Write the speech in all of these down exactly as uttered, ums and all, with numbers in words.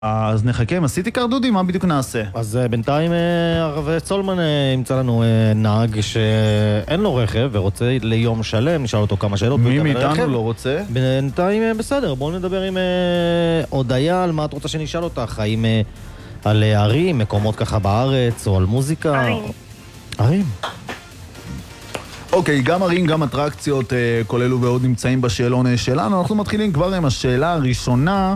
אז נחכה עם הסיטיקר, דודי, מה בדיוק נעשה? אז בינתיים הרב צולמן ימצא לנו נהג שאין לו רכב ורוצה ליום שלם, נשאל אותו כמה שאלות. מי מאיתנו לא רוצה? בינתיים בסדר, בואו נדבר עם הודיה על מה את רוצה שנשאל אותך, האם על ערים, מקומות ככה בארץ או על מוזיקה? ערים. ערים. אוקיי, גם ערים, גם אטרקציות, כל אלו ועוד נמצאים בשאלון שלנו. אנחנו מתחילים כבר עם השאלה הראשונה.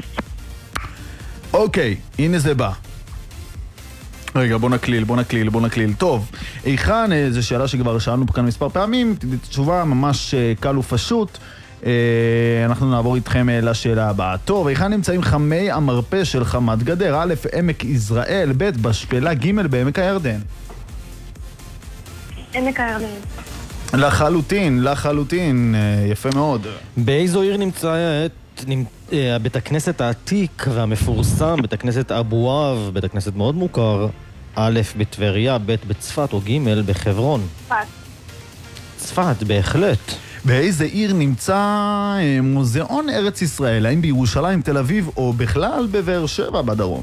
אוקיי, הנה זה בא. רגע, בוא נקליל, בוא נקליל, בוא נקליל. טוב, היכן, זו שאלה שכבר שאלנו פה כאן מספר פעמים, תשובה ממש קל ופשוט. אנחנו נעבור איתכם לשאלה הבאה. טוב, היכן נמצאים חמי המרפא של חמת גדר? א', עמק יזרעאל, ב', בשפלה, ג', בעמק הירדן. עמק הירדן. לחלוטין, לחלוטין, יפה מאוד. באיזו עיר נמצא בית הכנסת העתיק והמפורסם, בית הכנסת אבואב, בית הכנסת מאוד מוכר, א' בטבריה, ב' בצפת או ג' בחברון? צפת. צפת, בהחלט. באיזה עיר נמצא מוזיאון ארץ ישראל? האם בירושלים, תל אביב או בכלל בבאר שבע בדרום?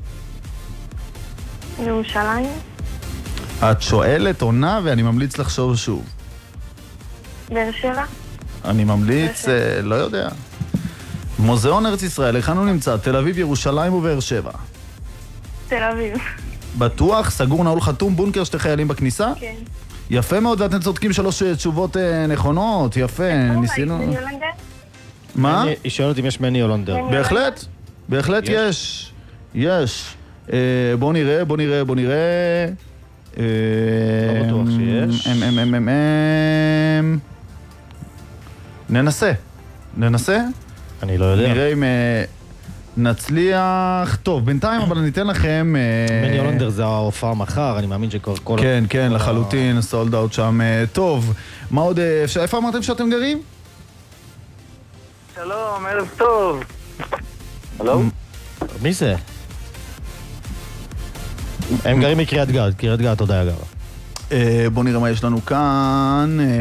ירושלים. את שואלת, עונה, ואני ממליץ לחשוב שוב. באר שבע. אני ממליץ, אה, לא יודע. מוזיאון ארץ ישראל, היכן הוא נמצא? תל אביב, ירושלים ובאר שבע. תל אביב. בטוח? סגור, נעול, חתום, בונקר, שתי חיילים בכניסה? כן. יפה מאוד, ואתם צודקים שלוש תשובות אה, נכונות, יפה, ניסינו... מני הולנדר? מה? היא שואלת אם יש מני הולנדר. בהחלט, בהחלט יש. יש. אה, בוא נראה, בוא נראה, בוא נראה. לא בטוח שיש. אמ, אמ, אמ, אמ, אמ. ננסה. ננסה? אני לא יודע. נראה אם אה, נצליח. טוב, בינתיים אבל אני אתן לכם... אה, מני הולנדר זה ההופעה מחר, אני מאמין שכל... כל- כן, כן, כל ה- לחלוטין, סולד אאוט שם. אה, טוב, מה עוד אה, אפשר? איפה אמרתם שאתם גרים? שלום, ערב טוב. הלו? מי זה? הם גרים מקריית גת, קריית גת הודיה גרה. אה, בואו נראה מה יש לנו כאן. אה,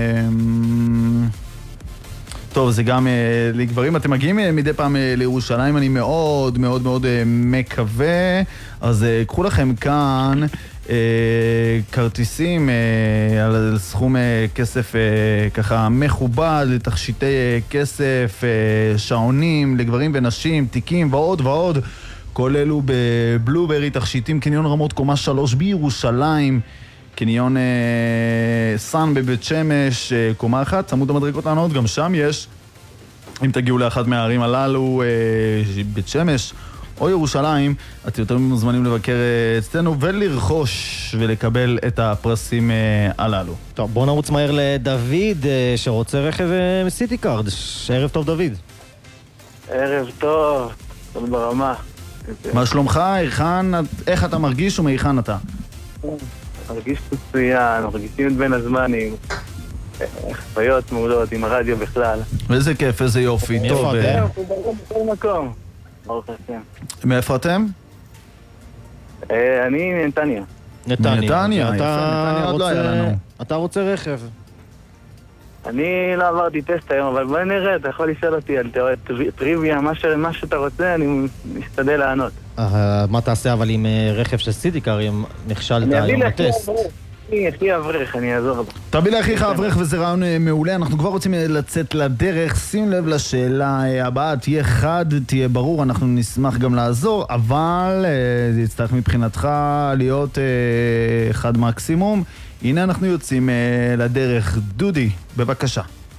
טוב, זה גם אה, לגברים. אתם מגיעים אה, מדי פעם אה, לירושלים, אני מאוד מאוד מאוד אה, מקווה. אז אה, קחו לכם כאן אה, כרטיסים אה, על סכום אה, כסף אה, ככה מכובד, לתכשיטי אה, כסף, אה, שעונים לגברים ונשים, תיקים ועוד ועוד. כל אלו בבלוברי, תכשיטים, קניון רמות קומה שלוש בירושלים, קניון אה, סן בבית שמש, אה, קומה אחת, צמוד המדרגות לענות, גם שם יש, אם תגיעו לאחת מהערים הללו, אה, בית שמש או ירושלים, אתם יותר מוזמנים לבקר אה, אצלנו ולרכוש ולקבל את הפרסים אה, הללו. טוב, בואו נרוץ מהר לדוד אה, שרוצה רכב אה, סיטיקארד. ערב טוב דוד. ערב טוב, טוב ברמה. מה שלומך? היכן, איך אתה מרגיש ומהיכן אתה? מרגיש מצוין, מרגישים את בין הזמנים. חוויות מעולות עם הרדיו בכלל. איזה כיף, איזה יופי. מאיפה טוב, אתם? אה, אנחנו ברור בכל מקום. ברוך השם. מאיפה אתם? אה, אני מנתניה. נתניה. מנתניה, אתה יפה, נתניה עוד לא היה רוצה- לנו. אתה רוצה רכב. אני לא עברתי טסט היום, אבל בואי נראה, אתה יכול לשאול אותי על תיאוריה טריוויה, מה ש- מה שאתה רוצה, אני משתדל לענות. אה, מה תעשה אבל עם אה, רכב של סיטיקאר אם נכשלת אני אביא היום לאחי בטסט? אברך, אני אחי אברך, אני אעזור לו. תביא לאחיך אברך וזה רעיון אה, מעולה, אנחנו כבר רוצים אה, לצאת לדרך, שים לב לשאלה אה, הבאה, תהיה חד, תהיה ברור, אנחנו נשמח גם לעזור, אבל אה, זה יצטרך מבחינתך להיות אה, חד מקסימום. הנה אנחנו יוצאים אה, לדרך. דודי, בבקשה.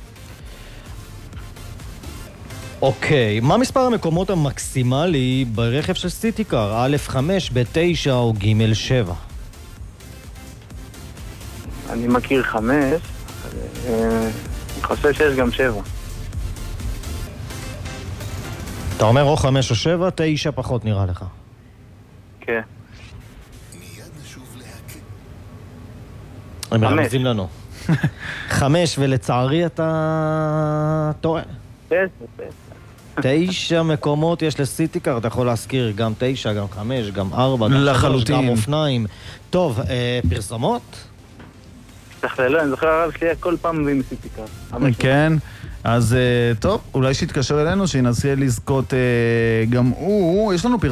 אוקיי, מה מספר המקומות המקסימלי ברכב של סיטיקאר? א' חמש, ב' תשע או ג' שבע? אני מכיר חמש, אה, אני חושב שיש גם שבע. אתה אומר או חמש או שבע, תשע פחות נראה לך. כן. הם חמש. מרמזים לנו. חמש, ולצערי אתה טועה. תשע, תשע. תשע מקומות יש לסיטיקאר, אתה יכול להזכיר גם תשע, גם חמש, גם ארבע, גם שלוש, לחלוטין. גם אופניים. טוב, אה, פרסומות? תכללו, אני זוכר הרב שלי היה כל פעם ועם סיטיקה. כן. אז טוב, אולי שיתקשר אלינו, שינסה לזכות גם הוא. יש לנו פרסום.